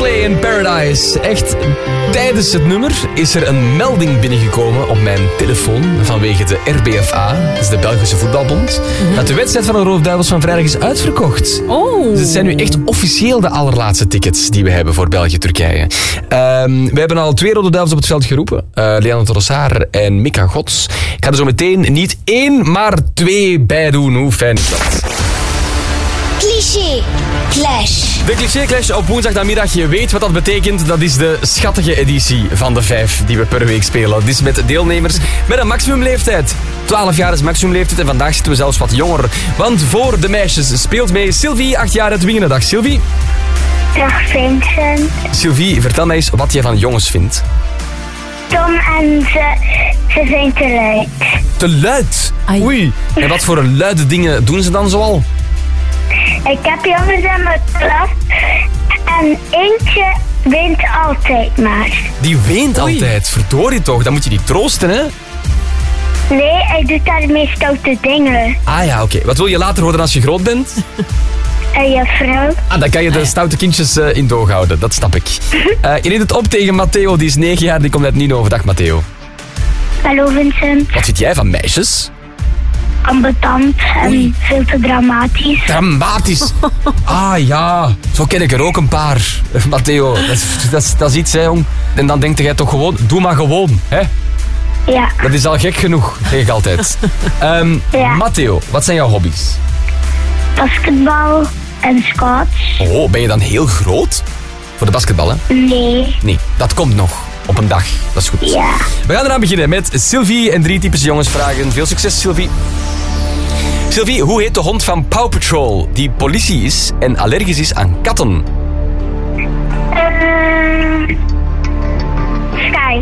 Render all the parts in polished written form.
Coldplay in Paradise. Echt, tijdens het nummer is er een melding binnengekomen op mijn telefoon vanwege de RBFA, dat is de Belgische Voetbalbond, dat de wedstrijd van de Roofduivels van vrijdag is uitverkocht. Oh. Dus het zijn nu echt officieel de allerlaatste tickets die we hebben voor België-Turkije. We hebben al 2 Rode Duivels op het veld geroepen. Leandro Trossard en Mika Gods. Ik ga er zo meteen niet 1, maar 2 bij doen. Hoe fijn is dat? Cliché Clash. De Cliché Clash op woensdagnamiddag. Je weet wat dat betekent. Dat is de schattige editie van de 5 die we per week spelen. Dit is met deelnemers met een maximumleeftijd. 12 jaar is maximumleeftijd en vandaag zitten we zelfs wat jonger. Want voor de meisjes speelt mee Sylvie, 8 jaar uit Wingen. Dag Sylvie. Dag Vincent. Sylvie, vertel mij eens wat jij van jongens vindt. Tom en ze zijn te luid. Te luid? Ai. Oei. En wat voor luide dingen doen ze dan zoal? Ik heb jongens in mijn klas en eentje wint altijd maar. Die weent Oei. altijd. Verdorie toch. Dan moet je die troosten, hè? Nee, hij doet daarmee stoute dingen. Ah ja, oké. Wat wil je later worden als je groot bent? En juffrouw? Ah, dan kan je de stoute kindjes in doog houden. Dat snap ik. Je neemt het op tegen Matteo. Die is 9 jaar. Die komt uit Nino. Dag Matteo. Hallo Vincent. Wat vind jij van meisjes? Ambetant en veel te dramatisch. Dramatisch. Ah ja, zo ken ik er ook een paar. Matteo, dat is iets, hè, jong. En dan denk jij toch gewoon, doe maar gewoon, hè? Ja, Dat is al gek genoeg, zeg ik altijd. Ja. Matteo, wat zijn jouw hobby's? basketbal en squats. Oh, ben je dan heel groot? Voor de basketbal, hè? Nee. Nee, dat komt nog. Op een dag. Dat is goed. Ja. We gaan eraan beginnen met Sylvie en 3 typische jongensvragen. Veel succes, Sylvie. Sylvie, hoe heet de hond van Paw Patrol die politie is en allergisch is aan katten? Sky.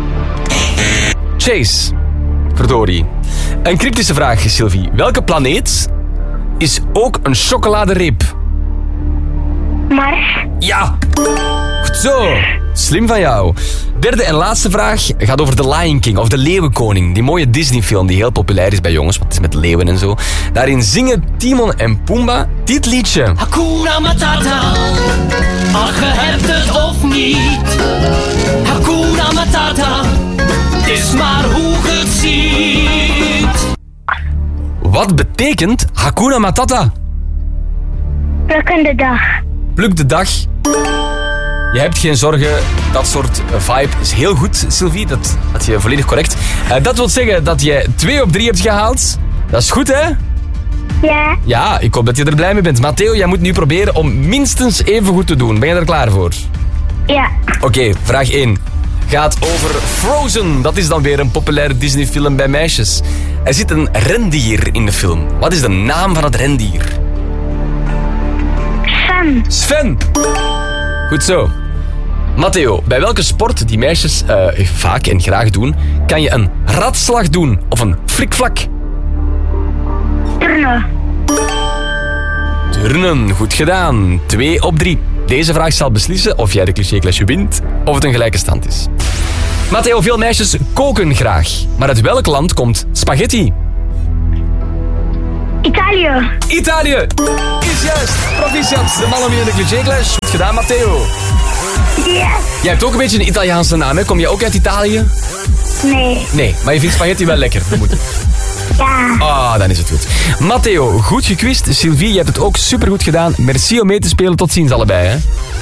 Chase. Verdorie. Een cryptische vraag, Sylvie. Welke planeet is ook een chocoladereep? Mars. Ja. Goed zo. Slim van jou. Derde en laatste vraag gaat over The Lion King of De Leeuwenkoning. Die mooie Disney-film die heel populair is bij jongens, want het is met leeuwen en zo. Daarin zingen Timon en Pumbaa dit liedje. Hakuna Matata, ach je hebt het of niet. Hakuna Matata, het is maar hoe je het ziet. Wat betekent Hakuna Matata? Plukkende dag. Pluk de dag. Je hebt geen zorgen, dat soort vibe is heel goed, Sylvie. Dat had je volledig correct. Dat wil zeggen dat je 2 op 3 hebt gehaald. Dat is goed, hè? Ja. Ja, ik hoop dat je er blij mee bent. Matteo, jij moet nu proberen om minstens even goed te doen. Ben je er klaar voor? Ja. Oké, vraag 1. Gaat over Frozen. Dat is dan weer een populaire Disney-film bij meisjes. Er zit een rendier in de film. Wat is de naam van het rendier? Sven. Sven. Goed zo. Matteo, bij welke sport die meisjes vaak en graag doen, kan je een ratslag doen of een flikvlak? Turnen. Turnen, goed gedaan. 2 op 3. Deze vraag zal beslissen of jij de Cliché Clash wint of het een gelijke stand is. Matteo, veel meisjes koken graag. Maar uit welk land komt spaghetti? Italië. Italië. Is juist. Proficiat. De mannen weer in de Cliché Clash. Goed gedaan, Matteo. Ja. Jij hebt ook een beetje een Italiaanse naam, hè? Kom je ook uit Italië? Nee. Nee, maar je vindt spaghetti wel lekker, vermoed ik. Ja. Ah, dan is het goed. Matteo, goed gekwist. Sylvie, je hebt het ook supergoed gedaan. Merci om mee te spelen. Tot ziens allebei, hè.